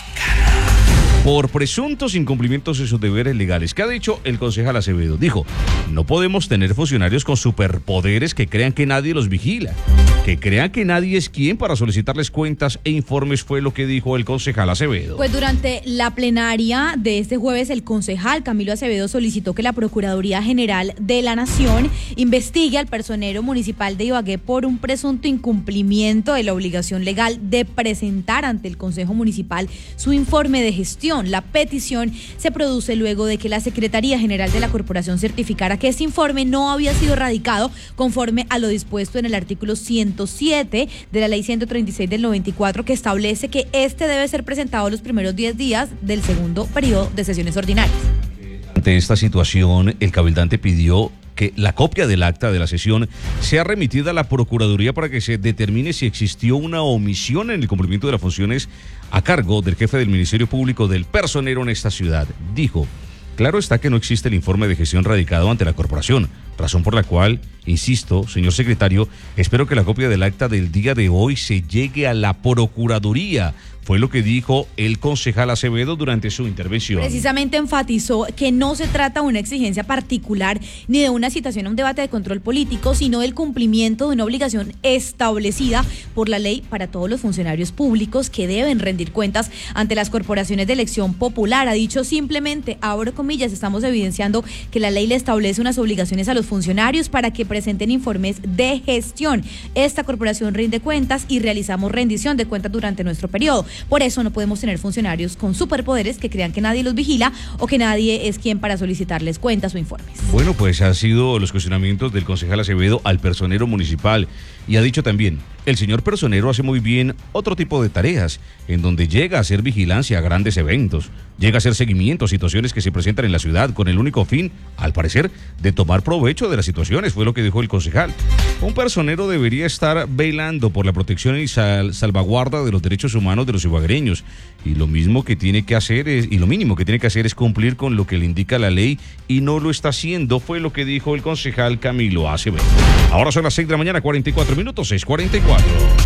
por presuntos incumplimientos de sus deberes legales. ¿Qué ha dicho el concejal Acevedo? Dijo, no podemos tener funcionarios con superpoderes que crean que nadie los vigila, que crean que nadie es quien para solicitarles cuentas e informes, fue lo que dijo el concejal Acevedo. Pues durante la plenaria de este jueves, el concejal Camilo Acevedo solicitó que la Procuraduría General de la Nación investigue al personero municipal de Ibagué por un presunto incumplimiento de la obligación legal de presentar ante el Consejo Municipal su informe de gestión. La petición se produce luego de que la Secretaría General de la Corporación certificara que este informe no había sido radicado conforme a lo dispuesto en el artículo ciento siete de la Ley ciento treinta y seis del noventa y cuatro, que establece que este debe ser presentado los primeros diez días del segundo periodo de sesiones ordinarias. Ante esta situación, el cabildante pidió que la copia del acta de la sesión sea remitida a la Procuraduría para que se determine si existió una omisión en el cumplimiento de las funciones a cargo del jefe del Ministerio Público del Personero en esta ciudad. Dijo, claro está que no existe el informe de gestión radicado ante la corporación, razón por la cual, insisto, señor secretario, espero que la copia del acta del día de hoy se llegue a la Procuraduría. Fue lo que dijo el concejal Acevedo durante su intervención. Precisamente enfatizó que no se trata de una exigencia particular ni de una citación a un debate de control político, sino del cumplimiento de una obligación establecida por la ley para todos los funcionarios públicos que deben rendir cuentas ante las corporaciones de elección popular. Ha dicho simplemente, abro comillas, estamos evidenciando que la ley le establece unas obligaciones a los funcionarios para que presenten informes de gestión. Esta corporación rinde cuentas y realizamos rendición de cuentas durante nuestro periodo. Por eso no podemos tener funcionarios con superpoderes que crean que nadie los vigila o que nadie es quien para solicitarles cuentas o informes. Bueno, pues han sido los cuestionamientos del concejal Acevedo al personero municipal, y ha dicho también, el señor personero hace muy bien otro tipo de tareas, en donde llega a hacer vigilancia a grandes eventos, llega a hacer seguimiento a situaciones que se presentan en la ciudad con el único fin, al parecer, de tomar provecho de las situaciones, fue lo que dijo el concejal. Un personero debería estar velando por la protección y sal- salvaguarda de los derechos humanos de los ibaguereños, y lo mismo que tiene que hacer es, y lo mínimo que tiene que hacer es cumplir con lo que le indica la ley, y no lo está haciendo, fue lo que dijo el concejal Camilo Acevedo. Ahora son las seis de la mañana, cuarenta y cuatro minutos, seis cuarenta y cuatro.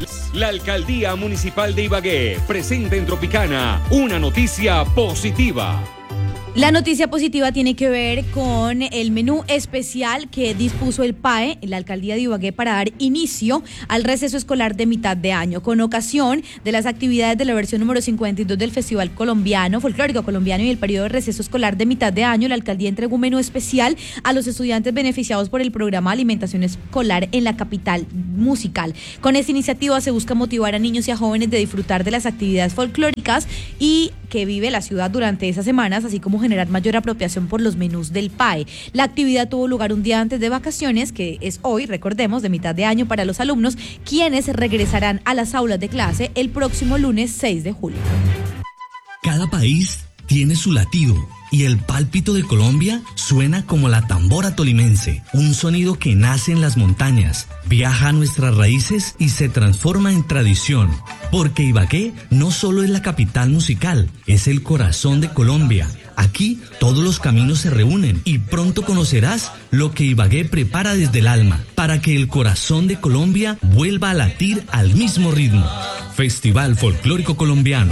La Alcaldía Municipal de Ibagué presenta en Tropicana una noticia positiva. La noticia positiva tiene que ver con el menú especial que dispuso el P A E, la Alcaldía de Ibagué, para dar inicio al receso escolar de mitad de año, con ocasión de las actividades de la versión número cincuenta y dos del Festival Colombiano, Folclórico Colombiano y el periodo de receso escolar de mitad de año. La Alcaldía entregó un menú especial a los estudiantes beneficiados por el programa Alimentación Escolar en la capital musical. Con esta iniciativa se busca motivar a niños y a jóvenes de disfrutar de las actividades folclóricas y que vive la ciudad durante esas semanas, así como generar mayor apropiación por los menús del P A E. La actividad tuvo lugar un día antes de vacaciones, que es hoy, recordemos, de mitad de año para los alumnos, quienes regresarán a las aulas de clase el próximo lunes seis de julio. Cada país tiene su latido y el pálpito de Colombia suena como la tambora tolimense, un sonido que nace en las montañas, viaja a nuestras raíces y se transforma en tradición, porque Ibagué no solo es la capital musical, es el corazón de Colombia. Aquí todos los caminos se reúnen y pronto conocerás lo que Ibagué prepara desde el alma para que el corazón de Colombia vuelva a latir al mismo ritmo. Festival Folclórico Colombiano.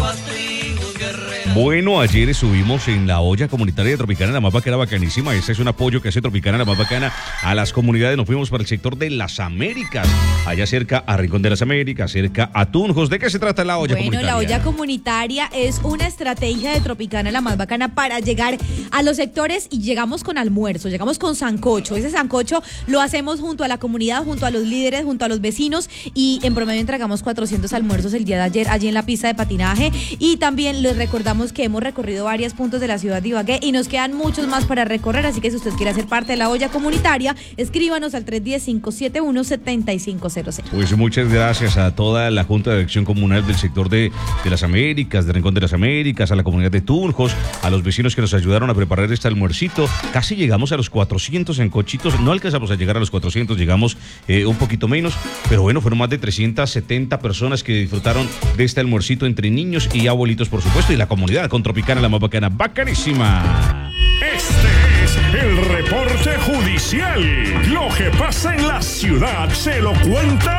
Bueno, ayer estuvimos en la olla comunitaria de Tropicana, la más bacana, bacanísima. Este es un apoyo que hace Tropicana, la más bacana, a las comunidades. Nos fuimos para el sector de las Américas, allá cerca a Rincón de las Américas, cerca a Tunjos. ¿De qué se trata la olla bueno, comunitaria? Bueno, la olla comunitaria es una estrategia de Tropicana, la más bacana, para llegar a los sectores, y llegamos con almuerzo, llegamos con sancocho. Ese sancocho lo hacemos junto a la comunidad, junto a los líderes, junto a los vecinos, y en promedio entregamos cuatrocientos almuerzos el día de ayer allí en la pista de patinaje. Y también les recordamos que hemos recorrido varios puntos de la ciudad de Ibagué y nos quedan muchos más para recorrer, así que si usted quiere ser parte de la olla comunitaria, escríbanos al tres uno cero, cinco siete uno, siete cinco cero cero. Pues muchas gracias a toda la Junta de Acción Comunal del sector de, de las Américas, de Rincón de las Américas, a la comunidad de Tunjos, a los vecinos que nos ayudaron a preparar este almuercito. Casi llegamos a los cuatrocientos en cochitos, no alcanzamos a llegar a los cuatrocientos, llegamos eh, un poquito menos, pero bueno, fueron más de trescientas setenta personas que disfrutaron de este almuercito entre niños y abuelitos, por supuesto, y la comunidad con Tropicana, la más bacana, bacanísima. Este es el reporte judicial. Lo que pasa en la ciudad se lo cuenta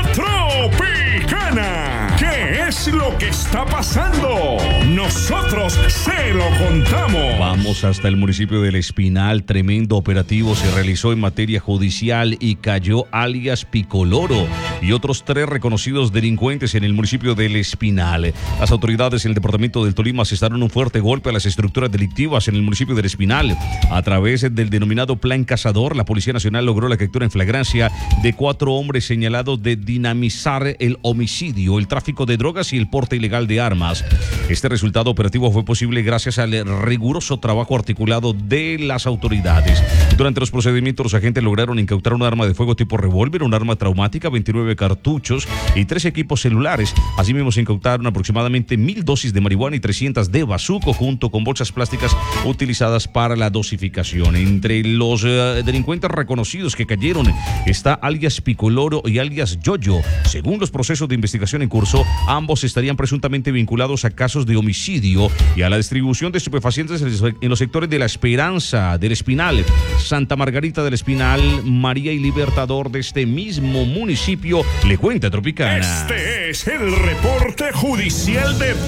Tropicana. ¿Qué es lo que está pasando? Nosotros se lo contamos. Vamos hasta el municipio del Espinal. Tremendo operativo se realizó en materia judicial y cayó alias Picoloro y otros tres reconocidos delincuentes en el municipio del Espinal. Las autoridades en el departamento del Tolima asestaron un fuerte golpe a las estructuras delictivas en el municipio del Espinal. A través del denominado Plan Cazador, la Policía Nacional logró la captura en flagrancia de cuatro hombres señalados de dinamizar el homicidio, el tráfico de drogas y el porte ilegal de armas. Este resultado operativo fue posible gracias al riguroso trabajo articulado de las autoridades. Durante los procedimientos, los agentes lograron incautar un arma de fuego tipo revólver, un arma traumática, veintinueve cartuchos y tres equipos celulares. Asimismo, se incautaron aproximadamente mil dosis de marihuana y trescientas de bazuco, junto con bolsas plásticas utilizadas para la dosificación. Entre los uh, delincuentes reconocidos que cayeron está alias Picoloro y alias Yoyo. Según los procesos de investigación en curso, ambos estarían presuntamente vinculados a casos de homicidio y a la distribución de estupefacientes en los sectores de La Esperanza, del Espinal, Santa Margarita del Espinal, María y Libertador de este mismo municipio. Le cuenta Tropicana. Este es el reporte judicial de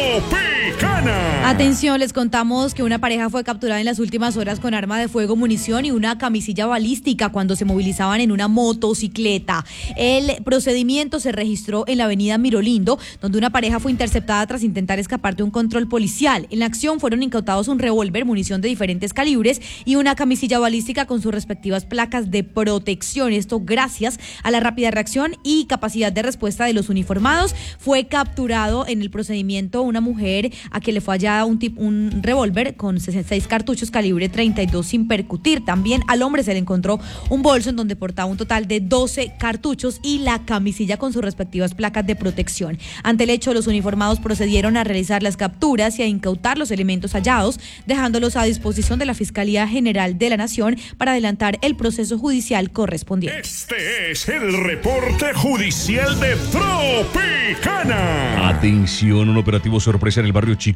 Tropicana. Atención, les contamos que una pareja fue capturada en las últimas horas con arma de fuego, munición y una camisilla balística cuando se movilizaban en una motocicleta. El procedimiento se registró en la avenida Mirolindo, donde una pareja fue interceptada tras intentar escapar de un control policial. En la acción fueron incautados un revólver, munición de diferentes calibres y una camisilla balística con sus respectivas placas de protección. Esto gracias a la rápida reacción y capacidad de respuesta de los uniformados. Fue capturado en el procedimiento una mujer a quien le fue hallada un, tip, un revólver con sesenta y seis cartuchos calibre treinta y dos sin percutir. También al hombre se le encontró un bolso en donde portaba un total de doce cartuchos y la camisilla con sus respectivas placas de protección. Ante el hecho, los uniformados procedieron a realizar las capturas y a incautar los elementos hallados, dejándolos a disposición de la Fiscalía General de la Nación para adelantar el proceso judicial correspondiente. Este es el reporte judicial de Tropicana. Atención, un operativo sorpresa en el barrio Chicó dejó una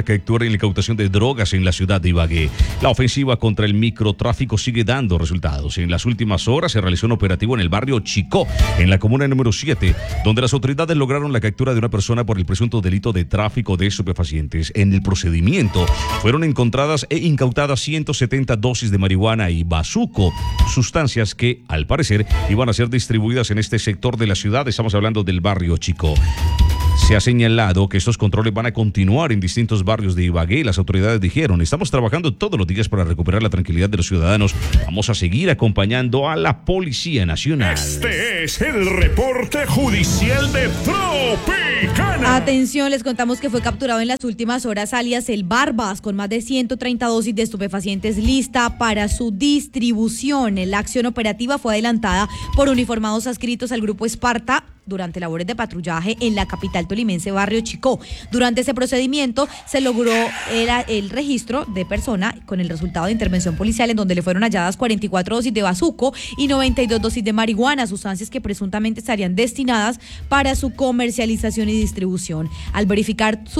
la captura y la incautación de drogas en la ciudad de Ibagué. La ofensiva contra el microtráfico sigue dando resultados. En las últimas horas se realizó un operativo en el barrio Chicó, en la comuna número siete, donde las autoridades lograron la captura de una persona por el presunto delito de tráfico de estupefacientes. En el procedimiento fueron encontradas e incautadas ciento setenta dosis de marihuana y bazuco, sustancias que, al parecer, iban a ser distribuidas en este sector de la ciudad. Estamos hablando del barrio Chicó. Se ha señalado que estos controles van a continuar en distintos barrios de Ibagué. Las autoridades dijeron, estamos trabajando todos los días para recuperar la tranquilidad de los ciudadanos. Vamos a seguir acompañando a la Policía Nacional. Este es el reporte judicial de Tropicana. Atención, les contamos que fue capturado en las últimas horas alias El Barbas con más de ciento treinta dosis de estupefacientes lista para su distribución. La acción operativa fue adelantada por uniformados adscritos al grupo Esparta durante labores de patrullaje en la capital tolimense, barrio Chicó. Durante ese procedimiento se logró el, el registro de persona con el resultado de intervención policial, en donde le fueron halladas cuarenta y cuatro dosis de bazuco y noventa y dos dosis de marihuana, sustancias que presuntamente estarían destinadas para su comercialización y distribución. Al verificar su